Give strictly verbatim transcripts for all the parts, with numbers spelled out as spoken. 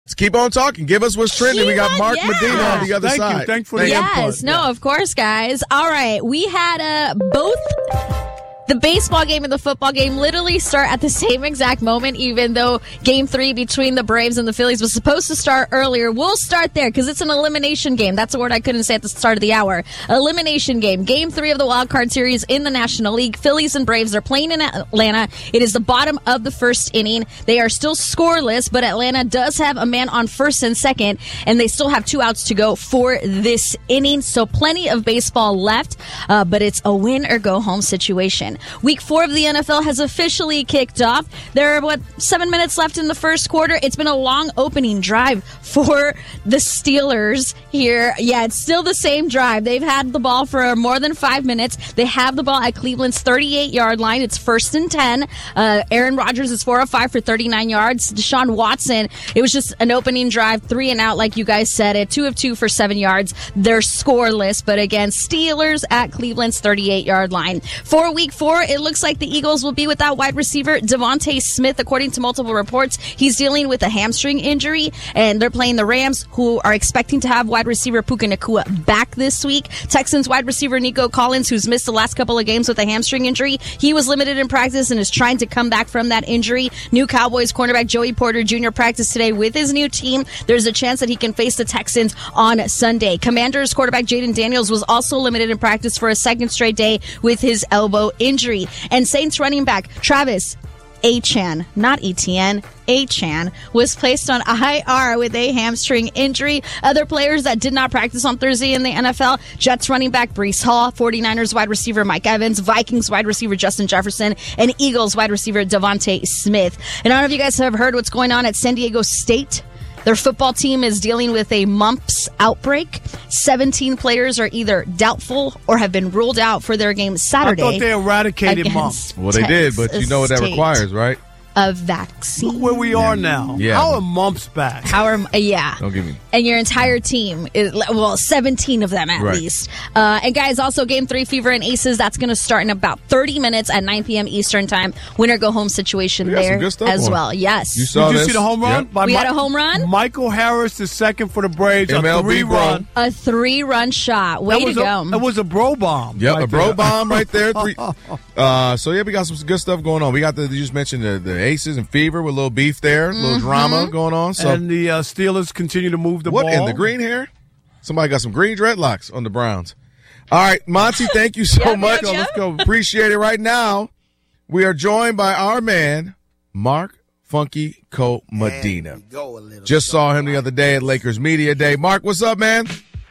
Let's keep on talking. Give us what's trending. We got Mark yeah. Medina on the other Thank side. You. Thanks for the Yes, input. no, Yeah. of course, guys. All right, we had uh, both the baseball game and the football game literally start at the same exact moment, even though game three between the Braves and the Phillies was supposed to start earlier. We'll start there because it's an elimination game. That's a word I couldn't say at the start of the hour. Elimination game. Game three of the wild card series in the National League. Phillies and Braves are playing in Atlanta. It is the bottom of the first inning. They are still scoreless, but Atlanta does have a man on first and second, and they still have two outs to go for this inning. So plenty of baseball left, uh, but it's a win or go home situation. Week four of the N F L has officially kicked off. There are, what, seven minutes left in the first quarter. It's been a long opening drive for the Steelers here. Yeah, it's still the same drive. They've had the ball for more than five minutes. They have the ball at Cleveland's thirty-eight-yard line. It's first and ten. Uh, Aaron Rodgers is four of five for thirty-nine yards. Deshaun Watson, it was just an opening drive, three and out, like you guys said it. Two of two for seven yards. They're scoreless, but again, Steelers at Cleveland's thirty-eight-yard line. For week four, it looks like the Eagles will be without wide receiver Devontae Smith, according to multiple reports. He's dealing with a hamstring injury, and they're playing the Rams, who are expecting to have wide receiver Puka Nacua back this week. Texans wide receiver Nico Collins, who's missed the last couple of games with a hamstring injury, he was limited in practice and is trying to come back from that injury. New Cowboys cornerback Joey Porter Junior practiced today with his new team. There's a chance that he can face the Texans on Sunday. Commanders quarterback Jaden Daniels was also limited in practice for a second straight day with his elbow injury. And Saints running back Travis Achan, not Etienne, Achan, was placed on I R with a hamstring injury. Other players that did not practice on Thursday in the N F L, Jets running back Breece Hall, forty-niners wide receiver Mike Evans, Vikings wide receiver Justin Jefferson, and Eagles wide receiver Devontae Smith. And I don't know if you guys have heard what's going on at San Diego State. Their football team is dealing with a mumps outbreak. seventeen players are either doubtful or have been ruled out for their game Saturday. I thought they eradicated mumps. Well, they did, but you know what that State. requires, right? A vaccine. Look where we are now. Yeah. How are mumps back? How are, uh, yeah. Don't give me. And your entire team, is, well, seventeen of them at Right. least. Uh, and guys, also Game three Fever and Aces, that's going to start in about thirty minutes at nine p.m. Eastern Time. Winner go home situation We got some there good stuff as on. well. Yes. You saw Did you this? see the home run? Yep. By We Mi- had a home run? Michael Harris, the second for the Braves. M L A B three run. A three-run shot. Way That to was go. a, it was a bro bomb. Yep, right a bro there. bomb right there. Three. Uh, so yeah, we got some good stuff going on. We got the you just mentioned the, the Aces and Fever with a little beef there, a little drama going on. So And the uh, Steelers continue to move the what ball. in the green hair? Somebody got some green dreadlocks on the Browns. All right, Monty, thank you so Yep, much. yep, yep. Let's go. Appreciate it. Right now, we are joined by our man Mark Funky Co Medina. Just saw him the other day at Lakers Media Day. Mark, what's up, man?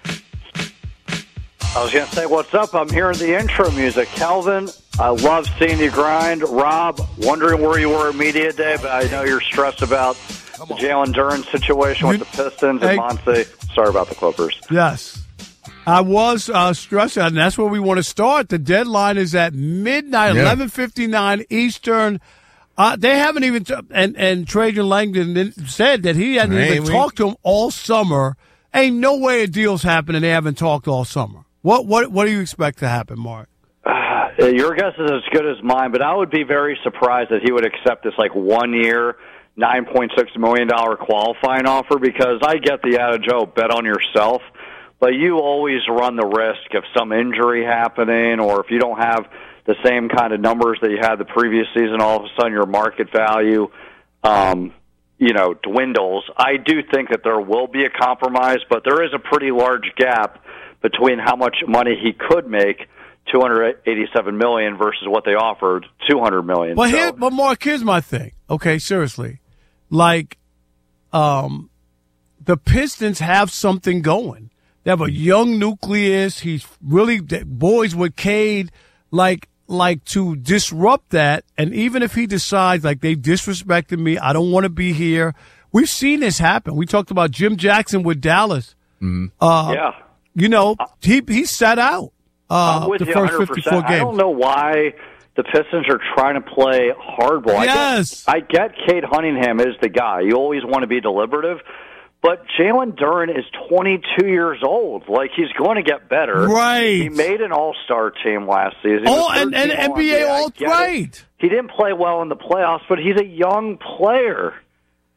I was going to say, what's up? I'm hearing the intro music. Calvin, I love seeing you grind. Rob, wondering where you were at Media Day, but I know you're stressed about the Jalen Duren situation with You- the Pistons Hey. and Monty. Sorry about the Clippers. Yes. I was uh, stressed out, and that's where we want to start. The deadline is at midnight, Yeah. eleven fifty-nine Eastern. Uh, they haven't even, t- and, and Trajan Langdon said that he hadn't Hey, even we- talked to him all summer. Ain't no way a deal's happening. They haven't talked all summer. What what what do you expect to happen, Mark? Uh, your guess is as good as mine, but I would be very surprised that he would accept this like one year, nine point six million dollars qualifying offer, because I get the adage, oh, bet on yourself, but you always run the risk of some injury happening, or if you don't have the same kind of numbers that you had the previous season, all of a sudden your market value, um, you know, dwindles. I do think that there will be a compromise, but there is a pretty large gap between how much money he could make, two hundred eighty-seven million dollars, versus what they offered, two hundred million dollars. But So- here, but Mark, here's my thing. Okay, seriously, like, um, the Pistons have something going. They have a young nucleus. He's really boys with Cade, like, like to disrupt that. And even if he decides like they disrespected me, I don't want to be here. We've seen this happen. We talked about Jim Jackson with Dallas. Mm-hmm. Uh, yeah. You know, he he sat out uh, I'm with the you first one hundred percent. fifty-four I don't games. know why the Pistons are trying to play hardball. I Yes. get, I get Cade Cunningham is the guy. You always want to be deliberative. But Jalen Duren is twenty-two years old. Like, he's going to get better. Right. He made an all-star team last season. He Oh, was and, and thirteen N B A all N B A. I all get it. right. He didn't play well in the playoffs, but he's a young player.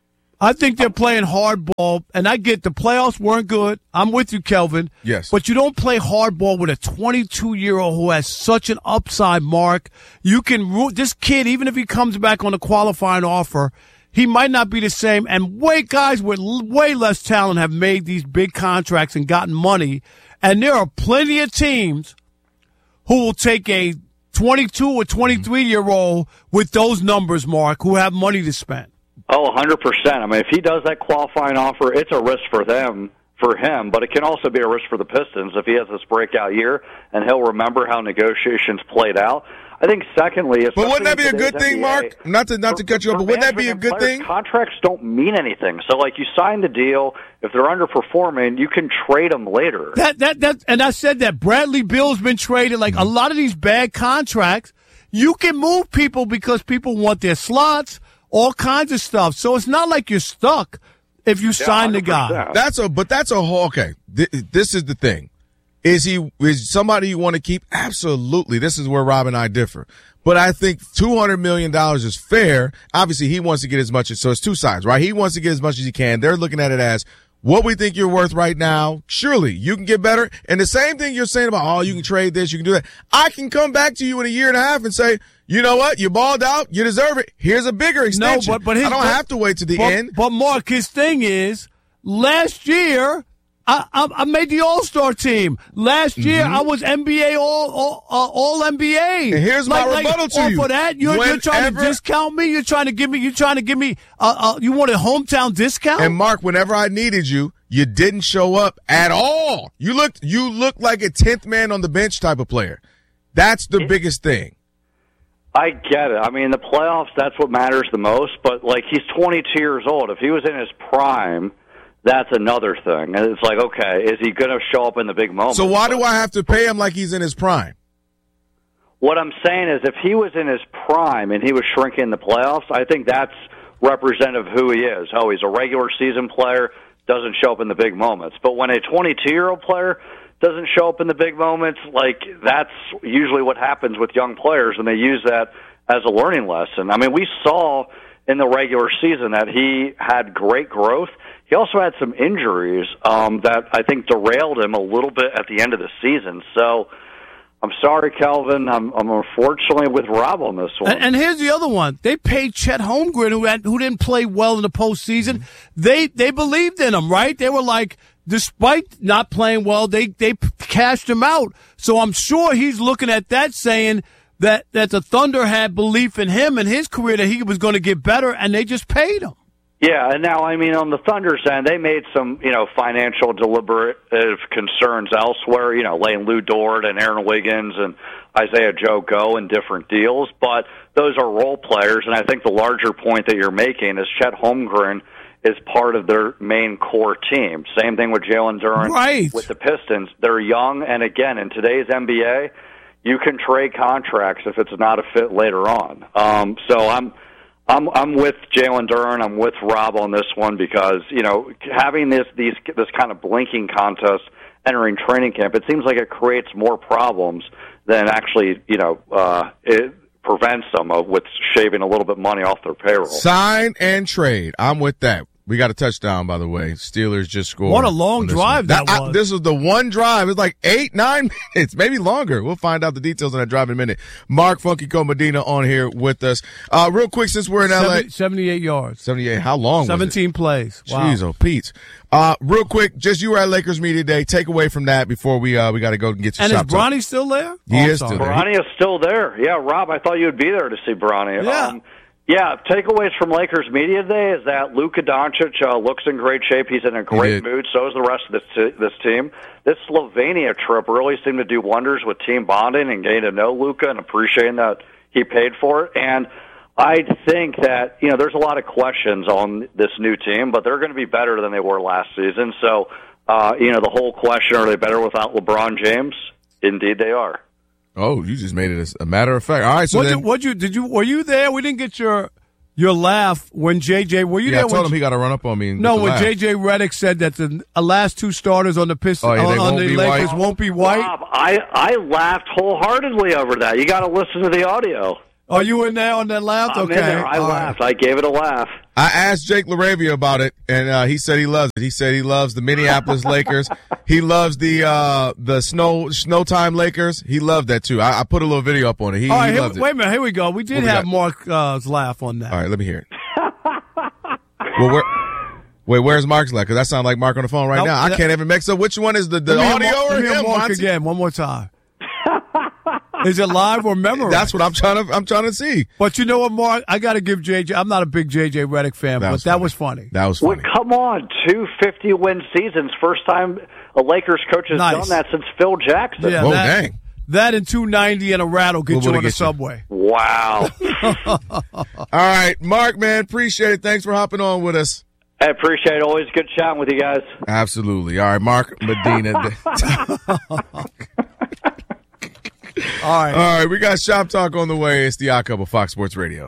I think they're playing hardball, and I get the playoffs weren't good. I'm with you, Kelvin. Yes. But you don't play hardball with a twenty-two-year-old who has such an upside, Mark. You can – this kid, even if he comes back on a qualifying offer, he might not be the same. And way guys with way less talent have made these big contracts and gotten money. And there are plenty of teams who will take a twenty-two or twenty-three-year-old with those numbers, Mark, who have money to spend. Oh, one hundred percent. I mean, if he does that qualifying offer, it's a risk for them, for him, but it can also be a risk for the Pistons if he has this breakout year and he'll remember how negotiations played out. I think, secondly, but wouldn't that be a good thing, N B A, Mark? Not to not to cut you off, but wouldn't that be a good thing? Contracts don't mean anything. So, like, you sign the deal. If they're underperforming, you can trade them later. That that that, and I said that Bradley Beal's been traded. Like a lot of these bad contracts, you can move people because people want their slots, all kinds of stuff. So it's not like you're stuck if you yeah, sign the guy. That's a but that's a whole okay. Th- this is the thing. Is he is somebody you want to keep? Absolutely. This is where Rob and I differ. But I think two hundred million dollars is fair. Obviously, he wants to get as much as, so it's two sides, right? He wants to get as much as he can. They're looking at it as what we think you're worth right now. Surely you can get better. And the same thing you're saying about, oh, you can trade this, you can do that. I can come back to you in a year and a half and say, you know what? You balled out. You deserve it. Here's a bigger extension. No, but, but his, I don't but, have to wait to the but, end. But Mark, his thing is last year, I, I, I made the All-Star team. Last year, mm-hmm. I was N B A All All, uh, all N B A. And here's like, my rebuttal like, to you. For that, you're, you're trying to discount me. You're trying to give me. You're trying to give me. Uh, uh, you want a hometown discount? And Mark, whenever I needed you, you didn't show up at all. You looked. You looked like a tenth man on the bench type of player. That's the it, biggest thing. I get it. I mean, the playoffs. That's what matters the most. But like, he's twenty-two years old. If he was in his prime, that's another thing. And it's like, okay, is he going to show up in the big moment? So why do I have to pay him like he's in his prime? What I'm saying is if he was in his prime and he was shrinking in the playoffs, I think that's representative of who he is. Oh, he's a regular season player, doesn't show up in the big moments. But when a twenty-two-year-old player doesn't show up in the big moments, like that's usually what happens with young players, and they use that as a learning lesson. I mean, we saw in the regular season that he had great growth. He also had some injuries um, that I think derailed him a little bit at the end of the season. So I'm sorry, Kelvin. I'm, I'm unfortunately with Rob on this one. And, and here's the other one. They paid Chet Holmgren, who had, who didn't play well in the postseason. They they believed in him, right? They were like, despite not playing well, they, they cashed him out. So I'm sure he's looking at that saying that, that the Thunder had belief in him and his career, that he was going to get better, and they just paid him. Yeah, and now, I mean, on the Thunder's end, they made some, you know, financial deliberative concerns elsewhere, you know, laying Lou Dort and Aaron Wiggins and Isaiah Joe go in different deals, but those are role players, and I think the larger point that you're making is Chet Holmgren is part of their main core team. Same thing with Jalen Duren right. with the Pistons. They're young, and again, in today's N B A, you can trade contracts if it's not a fit later on. Um, so I'm... I'm I'm with Jalen Duren. I'm with Rob on this one because, you know, having this these this kind of blinking contest entering training camp, it seems like it creates more problems than actually, you know, uh, it prevents them of with shaving a little bit money off their payroll. Sign and trade. I'm with that. We got a touchdown, by the way. Steelers just scored. What a long drive that, that was. I, this was the one drive. It's like eight, nine minutes, maybe longer. We'll find out the details on that drive in a minute. Mark Funky Cold Medina on here with us. Uh, real quick, since we're in L A. seventy-eight yards. seventy-eight. How long seventeen was it? plays. Wow. Jeez, oh, Pete. Uh, real quick, just you were at Lakers Media Day. Take away from that before we uh, we got to go and get to And shop is Bronny talk. still there? He oh, is still there. Bronny is still there. Yeah, Rob, I thought you would be there to see Bronny. Yeah. Um, Yeah, takeaways from Lakers Media Day is that Luka Doncic uh, looks in great shape. He's in a great mood. So is the rest of this t- this team. This Slovenia trip really seemed to do wonders with team bonding and getting to know Luka and appreciating that he paid for it. And I think that, you know, there's a lot of questions on this new team, but they're going to be better than they were last season. So, uh, you know, the whole question, are they better without LeBron James? Indeed they are. Oh, you just made it a matter of fact. All right, so what'd then, you, what'd you did you were you there? We didn't get your your laugh when J J. Were you yeah, there? I told when, him he got to run up on me. And no, when laugh. J J Redick said that the uh, last two starters on the Pistons oh, yeah, on, on the Lakers white. won't be white. Rob, I I laughed wholeheartedly over that. You got to listen to the audio. Oh, you were in there on that laugh? I'm Okay. in there. I All laughed. right. I gave it a laugh. I asked Jake LaRavia about it, and uh, he said he loves it. He said he loves the Minneapolis Lakers. He loves the uh, the snow Snowtime Lakers. He loved that too. I, I put a little video up on it. He, All right, he here, loved it. wait a minute. Here we go. We did What we have got? Mark's uh, laugh on that. All right, let me hear it. well, where, wait, where's Mark's laugh? Because that sounds like Mark on the phone right Nope, now. I that- can't even mix up which one is the, the Give me a audio Mark- or give me a him. Mark Monty? again, one more time. Is it live or memorized? That's what I'm trying to. I'm trying to see. But you know what, Mark? I got to give J J. I'm not a big J J Redick fan, That but was that funny. was funny. That was Well, funny. come on, two fifty-win seasons. First time a Lakers coach has Nice. done that since Phil Jackson. Yeah, Whoa, that, dang. that and two ninety and a rattle get What you would it on the get you? subway. Wow. All right, Mark, man, appreciate it. Thanks for hopping on with us. I appreciate it. Always good chatting with you guys. Absolutely. All right, Mark Medina. All right. All right, we got Shop Talk on the way. It's the Odd Couple, Fox Sports Radio.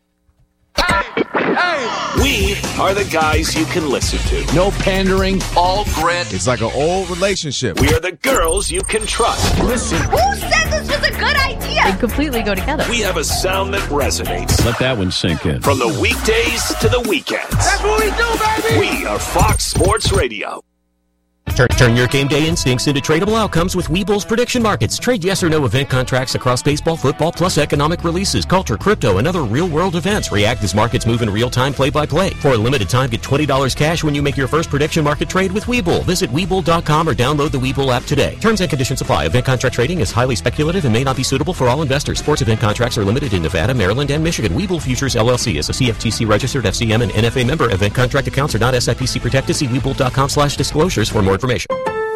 We are the guys you can listen to. No pandering. All grit. It's like an old relationship. We are the girls you can trust. Listen. Who said this was a good idea? They completely go together. We have a sound that resonates. Let that one sink in. From the weekdays to the weekends. That's what we do, baby. We are Fox Sports Radio. Turn, turn your game day instincts into tradable outcomes with Webull's prediction markets. Trade yes or no event contracts across baseball, football, plus economic releases, culture, crypto, and other real-world events. React as markets move in real time, play-by-play. For a limited time, get twenty dollars cash when you make your first prediction market trade with Webull. Visit Webull dot com or download the Webull app today. Terms and conditions apply. Event contract trading is highly speculative and may not be suitable for all investors. Sports event contracts are limited in Nevada, Maryland, and Michigan. Webull Futures, L L C is a C F T C registered F C M and N F A member. Event contract accounts are not S I P C protected. See Webull dot com slash disclosures for more information.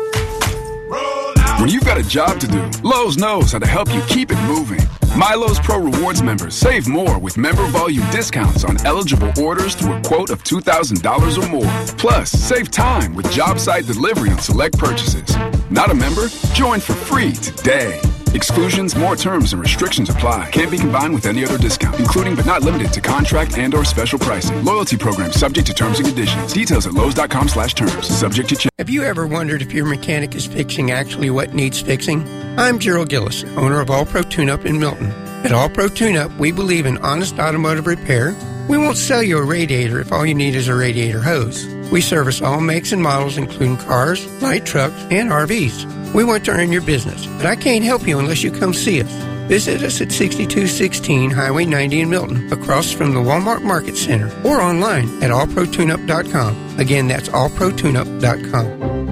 When you've got a job to do, Lowe's knows how to help you keep it moving. My Lowe's Pro Rewards members save more with member volume discounts on eligible orders through a quote of two thousand dollars or more. Plus, save time with job site delivery on select purchases. Not a member? Join for free today. Exclusions, more terms, and restrictions apply. Can't be combined with any other discount, including but not limited to contract and or special pricing. Loyalty program subject to terms and conditions. Details at Lowe's dot com slash terms. Subject to change. Have you ever wondered if your mechanic is fixing actually what needs fixing? I'm Gerald Gillis, owner of All Pro Tune-Up in Milton. At All Pro Tune-Up, we believe in honest automotive repair. We won't sell you a radiator if all you need is a radiator hose. We service all makes and models, including cars, light trucks, and R Vs. We want to earn your business, but I can't help you unless you come see us. Visit us at sixty-two sixteen Highway ninety in Milton, across from the Walmart Market Center, or online at all pro tune up dot com. Again, that's all pro tune up dot com.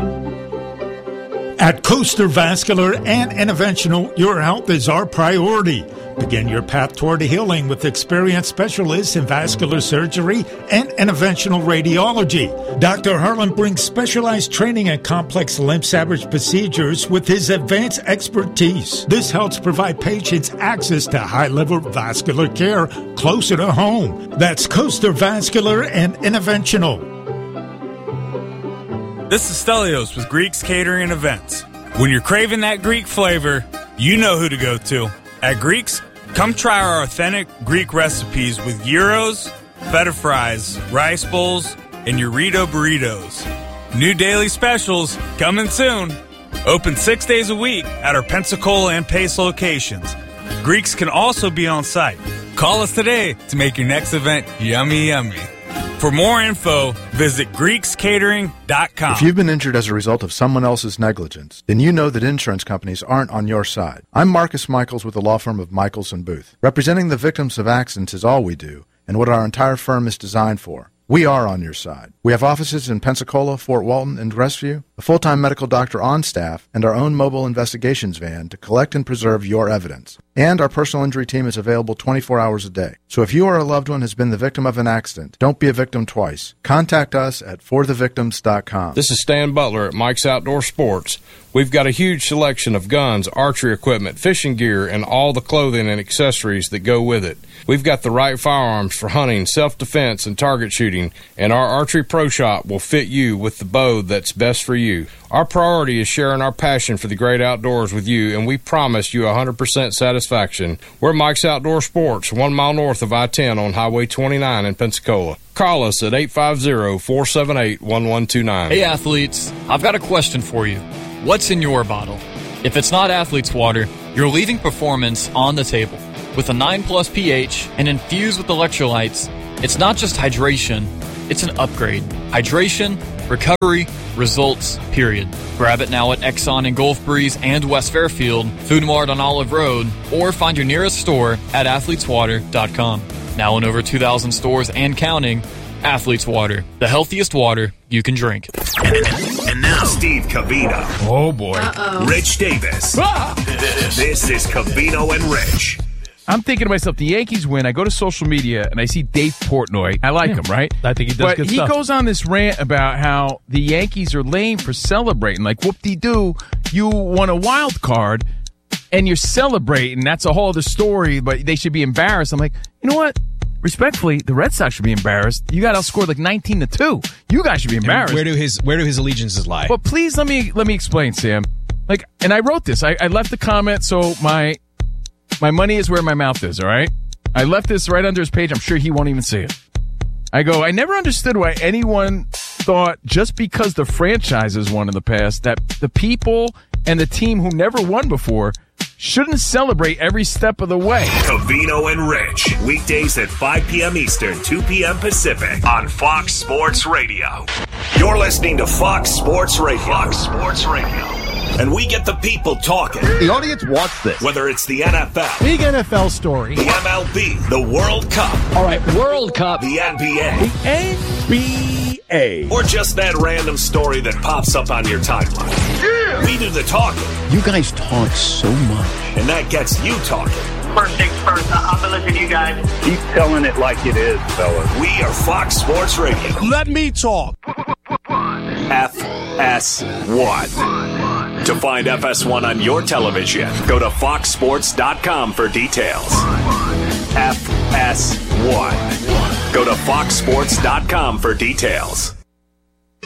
At Coaster Vascular and Interventional, your health is our priority. Begin your path toward healing with experienced specialists in vascular surgery and interventional radiology. Doctor Harlan brings specialized training in complex limb salvage procedures with his advanced expertise. This helps provide patients access to high-level vascular care closer to home. That's Coaster Vascular and Interventional. This is Stelios with Greek's Catering and Events. When you're craving that Greek flavor, you know who to go to. At Greek's, come try our authentic Greek recipes with gyros, feta fries, rice bowls, and Eurito burritos. New daily specials coming soon. Open six days a week at our Pensacola and Pace locations. Greeks can also be on site. Call us today to make your next event yummy, yummy. For more info, visit Greeks Catering dot com. If you've been injured as a result of someone else's negligence, then you know that insurance companies aren't on your side. I'm Marcus Michaels with the law firm of Michaels and Booth. Representing the victims of accidents is all we do, and what our entire firm is designed for. We are on your side. We have offices in Pensacola, Fort Walton, and Westview, a full-time medical doctor on staff, and our own mobile investigations van to collect and preserve your evidence. And our personal injury team is available twenty-four hours a day. So if you or a loved one has been the victim of an accident, don't be a victim twice. Contact us at for the victims dot com. This is Stan Butler at Mike's Outdoor Sports. We've got a huge selection of guns, archery equipment, fishing gear, and all the clothing and accessories that go with it. We've got the right firearms for hunting, self-defense, and target shooting, and our Archery Pro Shop will fit you with the bow that's best for you. Our priority is sharing our passion for the great outdoors with you, and we promise you one hundred percent satisfaction. We're Mike's Outdoor Sports, one mile north of I ten on Highway twenty-nine in Pensacola. Call us at eight five zero, four seven eight, one one two nine. Hey, athletes, I've got a question for you. What's in your bottle? If it's not Athlete's Water, you're leaving performance on the table. With a nine plus pH and infused with electrolytes, it's not just hydration, it's an upgrade. Hydration, recovery, results, period. Grab it now at Exxon in Gulf Breeze and West Fairfield, Food Mart on Olive Road, or find your nearest store at athletes water dot com. Now in over two thousand stores and counting, Athletes Water, the healthiest water you can drink. And now, Steve Covino. Oh, boy. Uh-oh. Rich Davis. Ah! This, this is Covino and Rich. I'm thinking to myself, the Yankees win. I go to social media and I see Dave Portnoy. I like yeah. him, right? I think he does but good he stuff. He goes on this rant about how the Yankees are lame for celebrating. Like, whoop-de-doo, you won a wild card and you're celebrating. That's a whole other story, but they should be embarrassed. I'm like, you know what? Respectfully, the Red Sox should be embarrassed. You got outscored like nineteen to two. You guys should be embarrassed. And where do his where do his allegiances lie? But please let me let me explain, Sam. Like, and I wrote this. I, I left the comment, so my my money is where my mouth is. All right. I left this right under his page. I'm sure he won't even see it. I go. I never understood why anyone thought just because the franchises won in the past that the people and the team who never won before shouldn't celebrate every step of the way. Covino and Rich, weekdays at five p.m. Eastern, two p.m. Pacific on Fox Sports Radio. You're listening to Fox Sports Radio. Fox Sports Radio. And we get the people talking. The audience wants this. Whether it's the N F L. Big N F L story. The M L B. The World Cup. All right, World Cup. The N B A. The N B A. Or just that random story that pops up on your timeline. Yeah. We do the talking. You guys talk so much. And that gets you talking. First things first, I'll be listening to you guys. Keep telling it like it is, fellas. We are Fox Sports Radio. Let me talk. F S one. To find F S one on your television, go to fox sports dot com for details. F S one. Go to fox sports dot com for details.